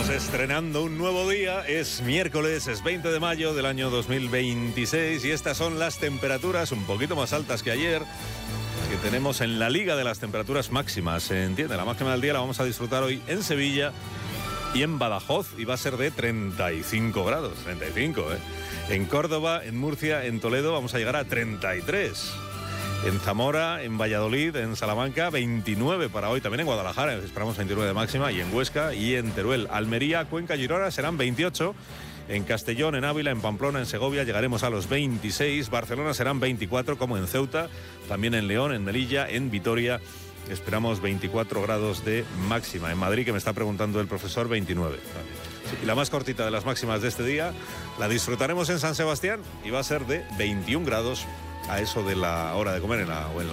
Estamos estrenando un nuevo día, es miércoles, es 20 de mayo del año 2026 y estas son las temperaturas un poquito más altas que ayer que tenemos en la liga de las temperaturas máximas, ¿se entiende? La máxima del día la vamos a disfrutar hoy en Sevilla y en Badajoz y va a ser de 35 grados, 35, ¿eh? En Córdoba, en Murcia, en Toledo vamos a llegar a 33. En Zamora, en Valladolid, en Salamanca, 29 para hoy. También en Guadalajara esperamos 29 de máxima. Y en Huesca y en Teruel. Almería, Cuenca, Girona serán 28. En Castellón, en Ávila, en Pamplona, en Segovia llegaremos a los 26. Barcelona serán 24, como en Ceuta. También en León, en Melilla, en Vitoria esperamos 24 grados de máxima. En Madrid, que me está preguntando el profesor, 29. Y la más cortita de las máximas de este día la disfrutaremos en San Sebastián y va a ser de 21 grados a eso de la hora de comer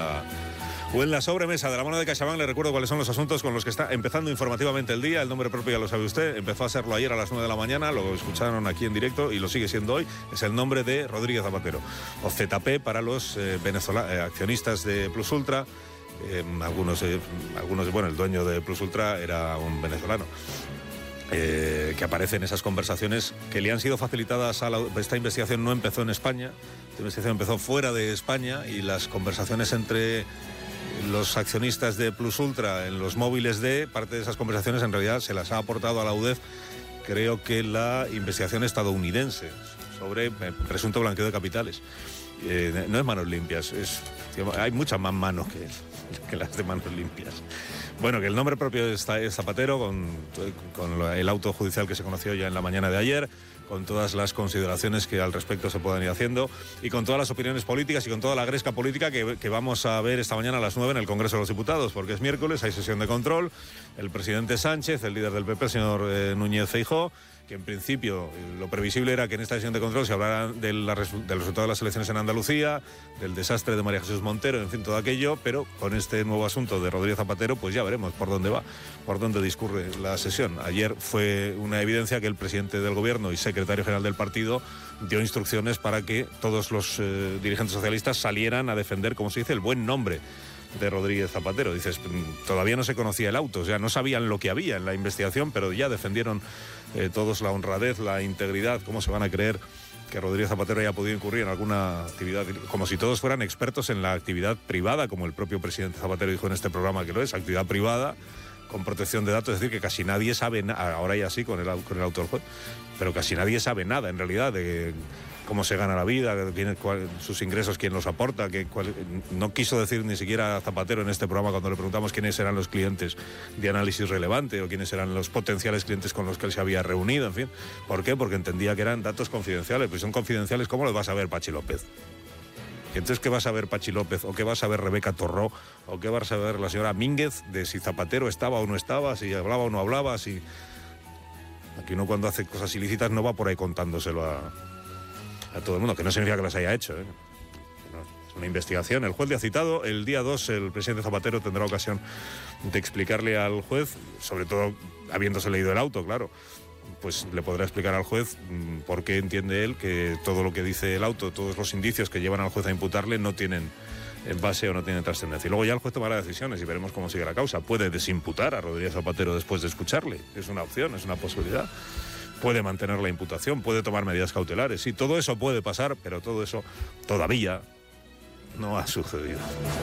o en la sobremesa. De la mano de CaixaBank le recuerdo cuáles son los asuntos con los que está empezando informativamente el día. El nombre propio ya lo sabe usted, empezó a hacerlo ayer a las 9 de la mañana, lo escucharon aquí en directo y lo sigue siendo hoy. Es el nombre de Rodríguez Zapatero, o ZP para los accionistas de Plus Ultra. Algunos, bueno, el dueño de Plus Ultra era un venezolano. Que aparece en esas conversaciones que le han sido facilitadas esta investigación no empezó en España, esta investigación empezó fuera de España y las conversaciones entre los accionistas de Plus Ultra en los móviles parte de esas conversaciones en realidad se las ha aportado a la UDEF, creo que la investigación estadounidense sobre presunto blanqueo de capitales. No es manos limpias, hay muchas más manos que las de manos limpias. Bueno, que el nombre propio es Zapatero, con el auto judicial que se conoció ya en la mañana de ayer, con todas las consideraciones que al respecto se puedan ir haciendo y con todas las opiniones políticas y con toda la gresca política que vamos a ver esta mañana a las 9 en el Congreso de los Diputados, porque es miércoles, hay sesión de control, el presidente Sánchez, el líder del PP, el señor Núñez Feijóo, que en principio lo previsible era que en esta sesión de control se hablara del resultado de las elecciones en Andalucía, del desastre de María Jesús Montero, en fin, todo aquello, pero con este nuevo asunto de Rodríguez Zapatero, pues ya veremos por dónde va, por dónde discurre la sesión. Ayer fue una evidencia que el presidente del gobierno y secretario general del partido dio instrucciones para que todos los dirigentes socialistas salieran a defender, como se dice, el buen nombre de Rodríguez Zapatero. Dices, todavía no se conocía el auto, o sea, no sabían lo que había en la investigación, pero ya defendieron todos la honradez, la integridad. ¿Cómo se van a creer que Rodríguez Zapatero haya podido incurrir en alguna actividad? Como si todos fueran expertos en la actividad privada, como el propio presidente Zapatero dijo en este programa que lo es, actividad privada con protección de datos, es decir, que casi nadie sabe, ahora ya sí con el auto del juez, pero casi nadie sabe nada en realidad de cómo se gana la vida, sus ingresos, quién los aporta, no quiso decir ni siquiera Zapatero en este programa cuando le preguntamos quiénes eran los clientes de análisis relevante o quiénes eran los potenciales clientes con los que él se había reunido, en fin. ¿Por qué? Porque entendía que eran datos confidenciales. Pues son confidenciales, ¿cómo los va a saber Pachi López? Entonces, ¿qué va a saber Pachi López? ¿O qué va a saber Rebeca Torró? ¿O qué va a saber la señora Mínguez de si Zapatero estaba o no estaba, si hablaba o no hablaba? Si... Aquí uno cuando hace cosas ilícitas no va por ahí contándoselo a todo el mundo, que no significa que las haya hecho, ¿eh? No, es una investigación. El juez le ha citado. El día 2 el presidente Zapatero tendrá ocasión de explicarle al juez, sobre todo habiéndose leído el auto, claro, pues le podrá explicar al juez por qué entiende él que todo lo que dice el auto, todos los indicios que llevan al juez a imputarle no tienen base o no tienen trascendencia. Y luego ya el juez tomará decisiones y veremos cómo sigue la causa. Puede desimputar a Rodríguez Zapatero después de escucharle. Es una opción, es una posibilidad. Puede mantener la imputación, puede tomar medidas cautelares. Sí, todo eso puede pasar, pero todo eso todavía no ha sucedido.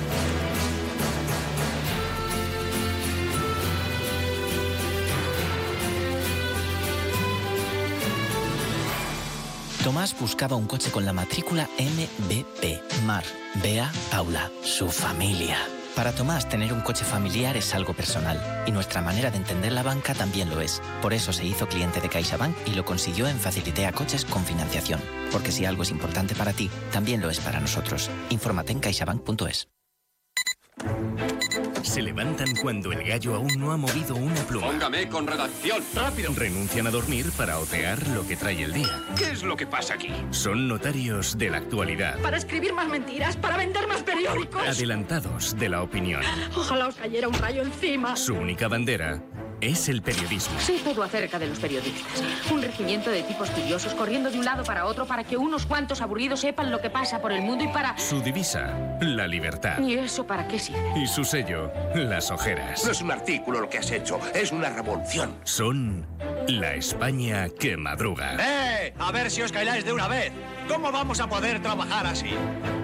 Tomás buscaba un coche con la matrícula MBP. Mar, Bea, Paula, su familia. Para Tomás, tener un coche familiar es algo personal, y nuestra manera de entender la banca también lo es. Por eso se hizo cliente de CaixaBank y lo consiguió en Facilitea Coches con financiación. Porque si algo es importante para ti, también lo es para nosotros. Infórmate en caixabank.es. Se levantan cuando el gallo aún no ha movido una pluma. Póngame con redacción, rápido. Renuncian a dormir para otear lo que trae el día. ¿Qué es lo que pasa aquí? Son notarios de la actualidad. Para escribir más mentiras, para vender más periódicos. Adelantados de la opinión. Ojalá os cayera un rayo encima. Su única bandera, es el periodismo. Sé todo acerca de los periodistas. Un regimiento de tipos curiosos corriendo de un lado para otro para que unos cuantos aburridos sepan lo que pasa por el mundo y para... Su divisa, la libertad. ¿Y eso para qué sirve? Y su sello, las ojeras. No es un artículo lo que has hecho, es una revolución. Son la España que madruga. A ver si os calláis de una vez. ¿Cómo vamos a poder trabajar así?